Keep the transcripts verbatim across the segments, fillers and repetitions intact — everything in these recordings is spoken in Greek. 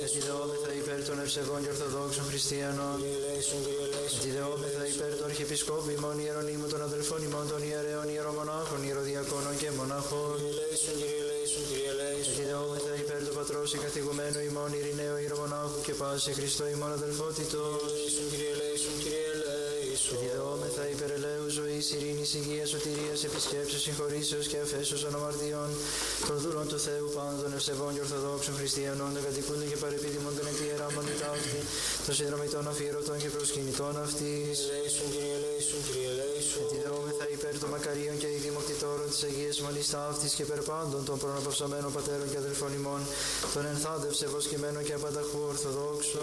Ετιδεόμεθα υπέρ των ευσεβών και ορθοδόξων χριστιανών. Ετιδεόμεθα υπέρ του Αρχιεπισκόπου ημών Ιερονύμου των αδελφών ημών των ιερέων ιερομονάχων, ιεροδιακόνων και μονάχων. Ετιδεόμεθα υπέρ του πατρός και καθηγουμένου ημών Ειρηναίου ιερομονάχου και πάση Χριστό ημών αδελφότητος. Ετιδεόμεθα υπέρ ελέου ζωής, ειρήνης, υγείας, σωτηρίας, επισκέψεως, συγχωρήσεως και αφέσεως ονομαρτιών των δούλων του Θεού πάντων των ευσεβών και ορθοδόξων χριστιανών, των κατοικούντων και παρεπίδημων των εκειεράμων ταύτη, των συνδρομητών αφιερωτών και προσκυνητών αυτής. Ετιδεόμεθα υπέρ των μακαρίων και ειδημοκτητόρων της Αγίας Μονής ταύτης και περπάντων των προναπαυσαμένων πατέρων και αδελφών ημών, των ενθάδευσε βοσκημένων και απανταχού ορθοδόξων.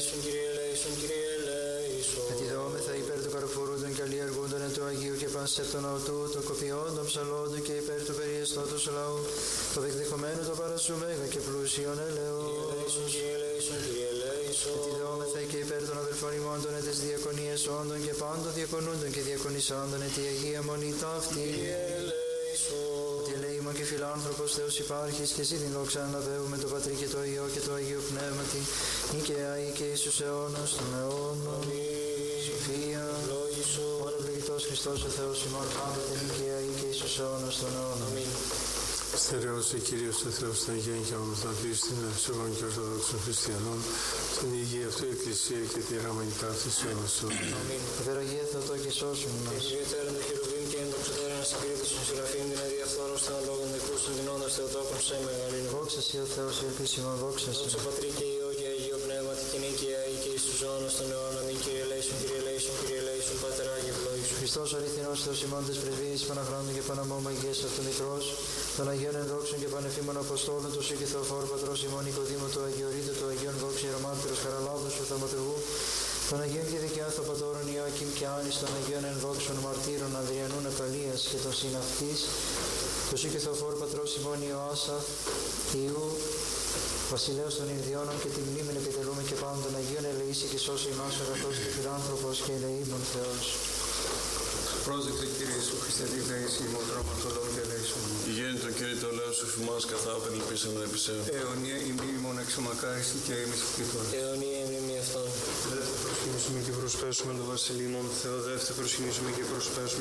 Ετιδεόμεθα υπέρ του καροφορούντων και αλλιεργούντων εν του Αγίου και πανσέπτων αυτού, των κοπιόντων ψαλόντων και υπέρ του περιεστώτος λαού, το δεκδεχομένου το παρασού μέγα και πλούσιον ελεός. Ετιδεόμεθα και υπέρ των αδελφών ημών των έτες διακονίες όντων και πάντων διακονούντων και διακονισάντων εν τη Αγία Μονή ταύτη. Ότι ελεήμων και φιλάνθρωπος Θεός υπάρχεις και εσύ την δόξα αναβεύουμε το Πατρί και το Υιό και το Αγίο Πνεύματι, νικαία ή και εις τους αιώνας των αιώνων. Σοφία, ο ευλογητός Χριστός ο Θεός ημών πάντοτε νικαία ή και εις τους αιώνας των αιώνων. Στερεώσε Κύριος ο Θεός των Αγίων και αμαρτωλής στην ευσεβών και ορθοδόξων χριστιανών, στην υγεία αυτού η Εκκλησία και τη ραμανή ταύτης αιώνας των αιώνων. Υπεραγία Θεοτό και σώσουν μας. Ιδιαίτερα το χειροβήμ και εντοξωτέρων ασυγκρίτησον σειραφήν, την αδιαφθόρος των λόγων δεκούσων δινώντας Θεοτόκον σε μεγαλύνο. Δόξα σοι ο Θεός η ελπίσιμον, δόξα σοι. Δόξα Πατρί και Υιό και Αγίο Πνεύματι και νίκαια ή και εις τους αιώνας των αιώνων. Αμήν. Κύριε ελέησον, Κύριε ελέησον, Κύριε ελέησον, Πάτερ Άγιε ευλόγησον. Χριστός ο αληθινός Θεός ημών της πρεσβείας Παναχράντων και Παναμώμα Υγείας αυτού μικρός, των Αγίων ενδόξων και πανεφήμων Αποστόλων, του Συ και Θεοφόρου Πατρός ημών Νικοδήμου, του Αγιορείτου, του Αγίων Δόξη Ιερομάρτυρος Χαραλάβδος, του Θαυματουργού, των Αγίων και Δικαιάθο Πατώρων Ιωακήμ και Άνης, των Αγίων ενδόξων Μαρτύρων Ανδριανού Νεπαλίας και των συναυτής, του Συ και Θεοφόρου Πατρός ημών Ιωάσαφ, Ιού, Βασιλέως των Ινδιώνων και τη μνήμην επιτελούμε και πάνω των Αγίων ελεήσει και σώσει ημάς ο αγαθός και φιλάνθρωπος και ελεήμων Θεός. Πρόσδεκτε Κύριε Ιησού Χριστέ, τη δέηση ημών των αμαρτωλών και ελέησον. Γέννητο Κύριε το λέος σου φημάς καθά απελπίσαμε επισέω. Αιωνία η μνήμη εξομακάριστη και η μισχυτήτων. Αιωνία η μνήμη αυτών. Δεύτε προσκυνήσουμε και προσπέσουμε το βασιλείο ημών Θεό, δεύτε προσκυνήσουμε και προσπέσουμε